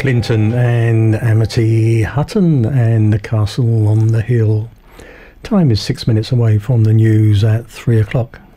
Clinton and Amity Hutton and the Castle on the Hill. Time is 6 minutes away from the news at 3 o'clock.